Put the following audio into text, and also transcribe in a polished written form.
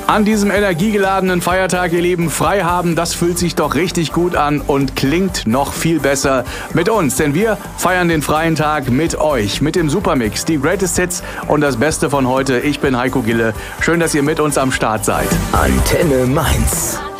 An diesem energiegeladenen Feiertag, ihr Lieben, frei haben, das fühlt sich doch richtig gut an und klingt noch viel besser mit uns. Denn wir feiern den freien Tag mit euch, mit dem Supermix, die Greatest Hits und das Beste von heute. Ich bin Heiko Gille. Schön, dass ihr mit uns am Start seid. Antenne Mainz.